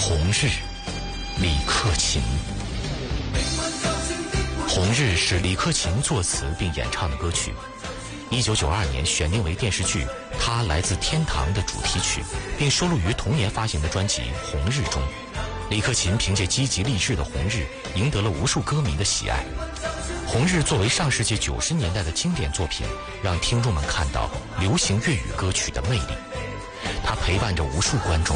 红日，李克勤。红日是李克勤作词并演唱的歌曲，1992年选定为电视剧《他来自天堂》的主题曲，并收录于同年发行的专辑《红日》中。李克勤凭借积极励志的《红日》赢得了无数歌迷的喜爱。《红日》作为上世纪90年代的经典作品，让听众们看到流行粤语歌曲的魅力。它陪伴着无数观众